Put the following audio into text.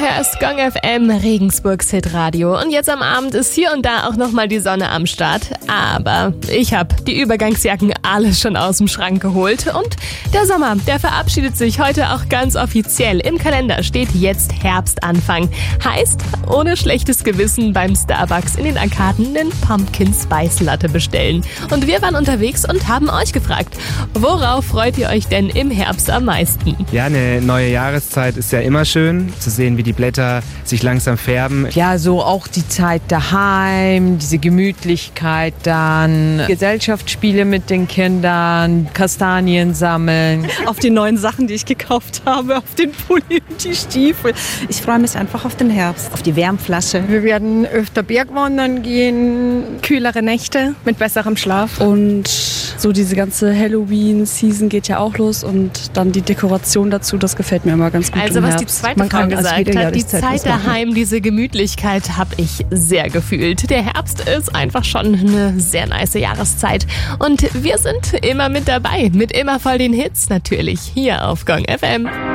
hörst Gong FM, Regensburgs Hitradio. Und jetzt am Abend ist hier und da auch nochmal die Sonne am Start. Aber ich habe die Übergangsjacken alle schon aus dem Schrank geholt. Und der Sommer, der verabschiedet sich heute auch ganz offiziell. Im Kalender steht jetzt Herbstanfang. Heißt, ohne schlechtes Gewissen beim Starbucks in den Arkaden einen Pumpkin Spice Latte bestellen. Und wir waren unterwegs und haben euch gefragt, worauf freut ihr euch denn im Herbst am meisten? Ja, eine neue Jahreszeit ist ja immer schön, zu sehen, wie die Blätter sich langsam färben. Ja, so auch die Zeit daheim, diese Gemütlichkeit dann, Gesellschaftsspiele mit den Kindern, Kastanien sammeln. Auf die neuen Sachen, die ich gekauft habe, auf den Pulli und die Stiefel. Ich freue mich einfach auf den Herbst, auf die Wärmflasche. Wir werden öfter Bergwandern gehen, kühlere Nächte mit besserem Schlaf. Und so diese ganze Halloween-Season geht ja auch los und dann die Dekoration dazu, das gefällt mir immer ganz gut. Also was die zweite Frau gesagt hat, die Zeit daheim, diese Gemütlichkeit habe ich sehr gefühlt. Der Herbst ist einfach schon eine sehr nice Jahreszeit. Und wir sind immer mit dabei, mit immer voll den Hits natürlich, hier auf Gong FM.